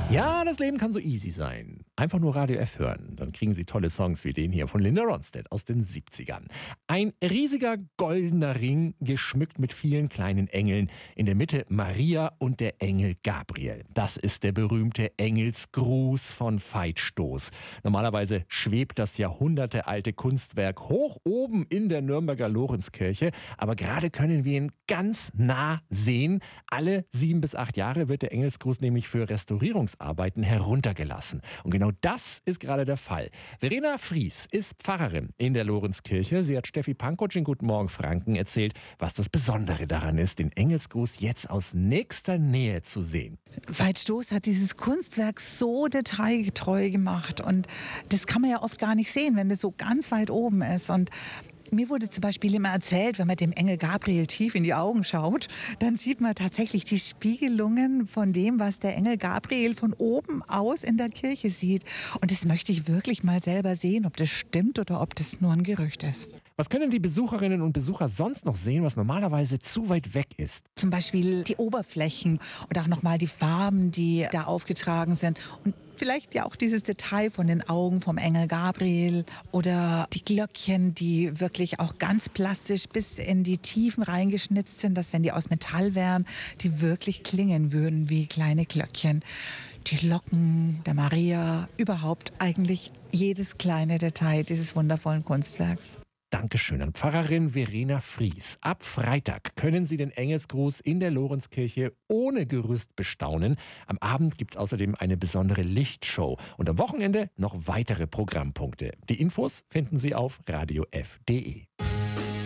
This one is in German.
Ja, das Leben kann so easy sein. Einfach nur Radio F hören. Dann kriegen Sie tolle Songs wie den hier von Linda Ronstadt aus den 70ern. Ein riesiger goldener Ring, geschmückt mit vielen kleinen Engeln. In der Mitte Maria und der Engel Gabriel. Das ist der berühmte Engelsgruß von Veitstoß. Normalerweise schwebt das jahrhundertealte Kunstwerk hoch oben in der Nürnberger Lorenzkirche. Aber gerade können wir ihn ganz nah sehen. Alle 7 bis 8 Jahre wird der Engelsgruß nämlich für Restaurierungsarbeiten heruntergelassen. Und genau das ist gerade der Fall. Verena Fries ist Pfarrerin in der Lorenzkirche. Sie hat Steffi Pankotsch in Guten Morgen Franken erzählt, was das Besondere daran ist, den Engelsgruß jetzt aus nächster Nähe zu sehen. Veitstoß hat dieses Kunstwerk so detailgetreu gemacht und das kann man ja oft gar nicht sehen, wenn das so ganz weit oben ist. Und mir wurde zum Beispiel immer erzählt, wenn man dem Engel Gabriel tief in die Augen schaut, dann sieht man tatsächlich die Spiegelungen von dem, was der Engel Gabriel von oben aus in der Kirche sieht. Und das möchte ich wirklich mal selber sehen, ob das stimmt oder ob das nur ein Gerücht ist. Was können die Besucherinnen und Besucher sonst noch sehen, was normalerweise zu weit weg ist? Zum Beispiel die Oberflächen oder auch nochmal die Farben, die da aufgetragen sind. Und vielleicht ja auch dieses Detail von den Augen vom Engel Gabriel oder die Glöckchen, die wirklich auch ganz plastisch bis in die Tiefen reingeschnitzt sind, dass wenn die aus Metall wären, die wirklich klingen würden wie kleine Glöckchen. Die Locken der Maria, überhaupt eigentlich jedes kleine Detail dieses wundervollen Kunstwerks. Dankeschön an Pfarrerin Verena Fries. Ab Freitag können Sie den Engelsgruß in der Lorenzkirche ohne Gerüst bestaunen. Am Abend gibt es außerdem eine besondere Lichtshow und am Wochenende noch weitere Programmpunkte. Die Infos finden Sie auf radiof.de.